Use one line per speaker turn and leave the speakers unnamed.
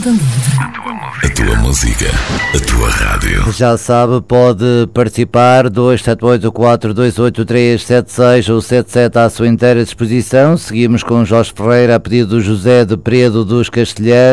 Onda Livre.
A tua música, a tua rádio.
Já sabe, pode participar, 278-428-376 ou 77 à sua inteira disposição. Seguimos com Jorge Ferreira a pedido do José de Predo dos Castelhanos.